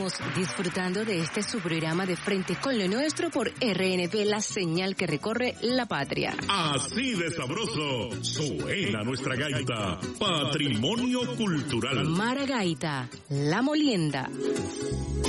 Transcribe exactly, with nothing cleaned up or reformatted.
Seguimos disfrutando de este su programa de Frente con lo Nuestro por R N P, la señal que recorre la patria. Así de sabroso suena nuestra gaita, patrimonio cultural. Maragaita, la molienda.